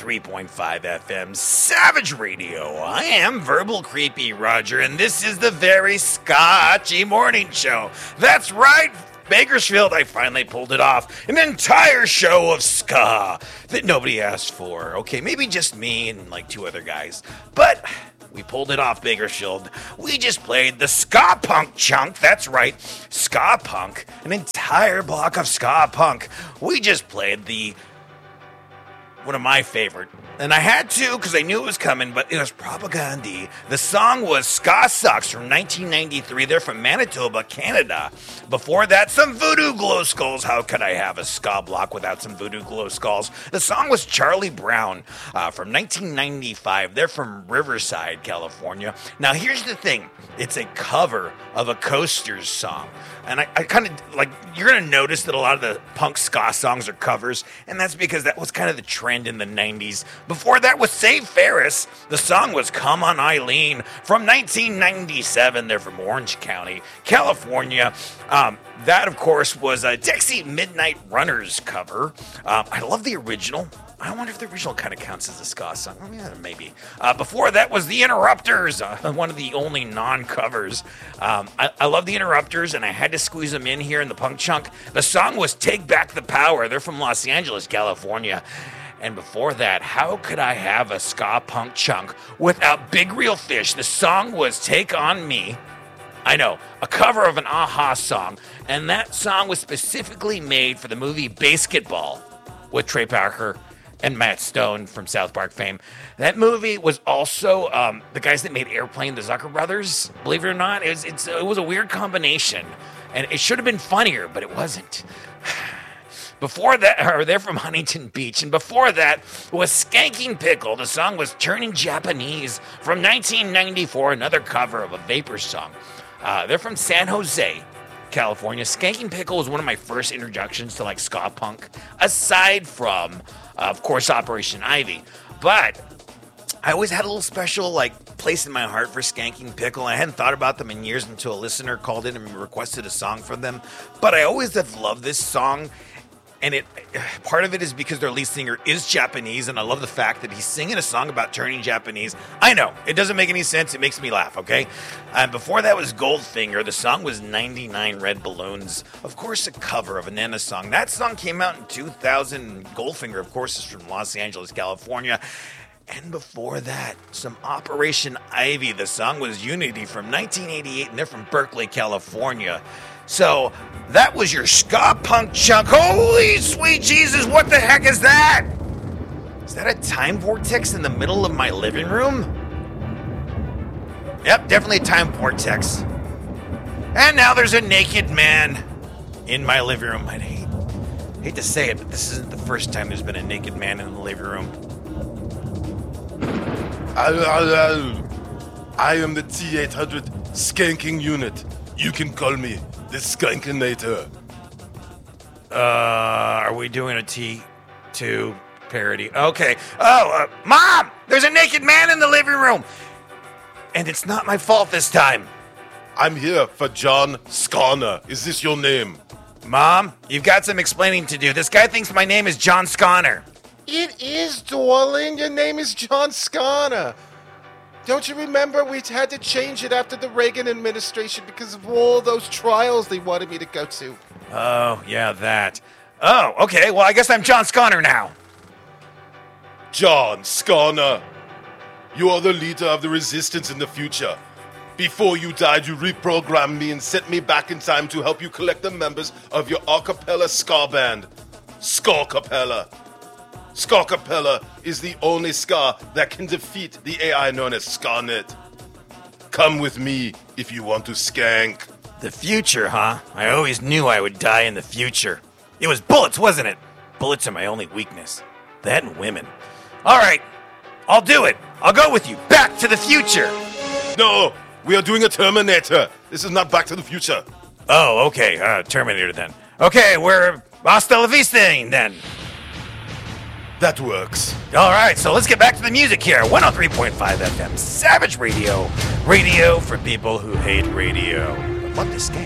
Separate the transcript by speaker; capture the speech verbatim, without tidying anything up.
Speaker 1: three point five F M Savage Radio. I am Verbal Creepy Roger, and this is the very Scotchy Morning Show. That's right, Bakersfield, I finally pulled it off. An entire show of ska that nobody asked for. Okay, maybe just me and like two other guys. But we pulled it off, Bakersfield. We just played the ska punk chunk. That's right, ska punk. An entire block of ska punk. We just played the one of my favorite. And I had to because I knew it was coming, but it was Propagandhi. The song was Ska Sucks from nineteen ninety-three. They're from Manitoba, Canada. Before that, some Voodoo Glow Skulls. How could I have a ska block without some Voodoo Glow Skulls? The song was Charlie Brown uh, from nineteen ninety-five. They're from Riverside, California. Now, here's the thing. It's a cover of a Coasters song. And I, I kind of, like, you're going to notice that a lot of the punk ska songs are covers, and that's because that was kind of the trend in the nineties. Before that was Save Ferris. The song was Come On Eileen from nineteen ninety-seven. They're from Orange County, California. Um, that, of course, was a Dixie Midnight Runners cover. Um, I love the original. I wonder if the original kind of counts as a ska song. Oh, yeah, maybe. Uh, before that was The Interrupters, uh, one of the only non-covers. Um, I, I love The Interrupters, and I had to squeeze them in here in the punk chunk. The song was Take Back the Power. They're from Los Angeles, California. And before that, how could I have a ska punk chunk without Big Real Fish? The song was Take On Me. I know, a cover of an a-ha song. And that song was specifically made for the movie Basketball with Trey Parker and Matt Stone from South Park fame. That movie was also um, the guys that made Airplane, the Zucker brothers. Believe it or not, it was, it's, it was a weird combination. And it should have been funnier, but it wasn't. Before that, or they're from Huntington Beach, and before that was Skanking Pickle. The song was Turning Japanese from nineteen ninety-four, another cover of a Vapor song. Uh, they're from San Jose, California. Skanking Pickle was one of my first introductions to like ska punk, aside from, uh, of course, Operation Ivy. But I always had a little special like place in my heart for Skanking Pickle. I hadn't thought about them in years until a listener called in and requested a song from them. But I always have loved this song. And it part of it is because their lead singer is Japanese, and I love the fact that he's singing a song about turning Japanese. I know, it doesn't make any sense. It makes me laugh, okay? And before that was Goldfinger. The song was ninety-nine Red Balloons. Of course, a cover of a Nana song. That song came out in two thousand. Goldfinger, of course, is from Los Angeles, California. And before that, some Operation Ivy. The song was Unity from nineteen eighty-eight, and they're from Berkeley, California. So, that was your ska punk chunk. Holy sweet Jesus, what the heck is that? Is that a time vortex in the middle of my living room? Yep, definitely a time vortex. And now there's a naked man in my living room. I hate, hate to say it, but this isn't the first time there's been a naked man in the living room.
Speaker 2: I am the T eight hundred skanking unit. You can call me the Skankinator.
Speaker 1: Uh, are we doing a T two parody? Okay. Oh, uh, Mom! There's a naked man in the living room! And it's not my fault this time.
Speaker 2: I'm here for John Sconner. Is this your name?
Speaker 1: Mom, you've got some explaining to do. This guy thinks my name is John Sconner.
Speaker 3: It is, darling. Your name is John Sconner. Don't you remember we had to change it after the Reagan administration because of all those trials they wanted me to go to?
Speaker 1: Oh, yeah, that. Oh, okay. Well, I guess I'm John Sconner now.
Speaker 2: John Sconner. You are the leader of the resistance in the future. Before you died, you reprogrammed me and sent me back in time to help you collect the members of your a cappella ska band, Ska Capella. Ska Capella is the only ska that can defeat the A I known as Scarnet. Come with me if you want to skank.
Speaker 1: The future, huh? I always knew I would die in the future. It was bullets, wasn't it? Bullets are my only weakness. That and women. All right, I'll do it. I'll go with you. Back to the future.
Speaker 2: No, we are doing a Terminator. This is not Back to the Future.
Speaker 1: Oh, okay. Uh, Terminator then. Okay, we're hasta la vista then.
Speaker 2: That works.
Speaker 1: All right, so let's get back to the music here. one oh three point five F M, Savage Radio. Radio for people who hate radio. Love this game.